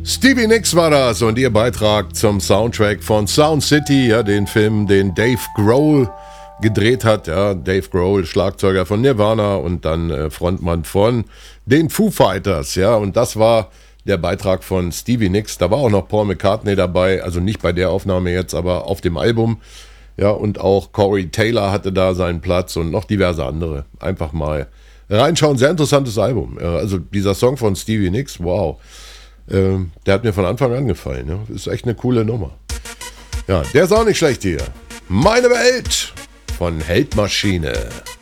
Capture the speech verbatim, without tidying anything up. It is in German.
Stevie Nicks war das und ihr Beitrag zum Soundtrack von Sound City, ja, den Film, den Dave Grohl gedreht hat. Ja, Dave Grohl, Schlagzeuger von Nirvana und dann äh, Frontmann von den Foo Fighters. Ja, und das war der Beitrag von Stevie Nicks. Da war auch noch Paul McCartney dabei, also nicht bei der Aufnahme jetzt, aber auf dem Album. Ja, und auch Corey Taylor hatte da seinen Platz und noch diverse andere. Einfach mal reinschauen, sehr interessantes Album. Also dieser Song von Stevie Nicks, wow. Ähm, der hat mir von Anfang an gefallen. Ne? Ist echt eine coole Nummer. Ja, der ist auch nicht schlecht hier. Meine Welt von Heldmaschine.